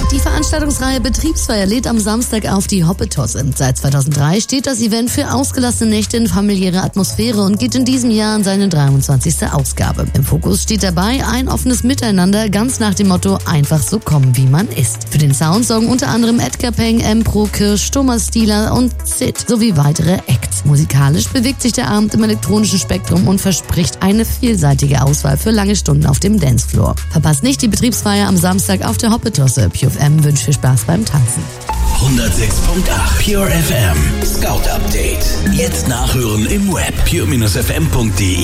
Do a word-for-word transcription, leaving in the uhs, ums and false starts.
Die Veranstaltungsreihe Betriebsfeier lädt am Samstag auf die Hoppetosse. Seit zweitausenddrei steht das Event für ausgelassene Nächte in familiäre Atmosphäre und geht in diesem Jahr in seine dreiundzwanzigste Ausgabe. Im Fokus steht dabei ein offenes Miteinander, ganz nach dem Motto einfach so kommen, wie man ist. Für den Sound sorgen unter anderem Edgar Peng, Empro, Kirsch, Thomas Stieler und Sid sowie weitere Acts. Musikalisch bewegt sich der Abend im elektronischen Spektrum und verspricht eine vielseitige Auswahl für lange Stunden auf dem Dancefloor. Verpasst nicht die Betriebsfeier am Samstag auf der Hoppetosse. P F M wünscht viel Spaß beim Tanzen. hundertsechs Komma acht Pure F M Scout Update. Jetzt nachhören im Web pure Bindestrich f m punkt de.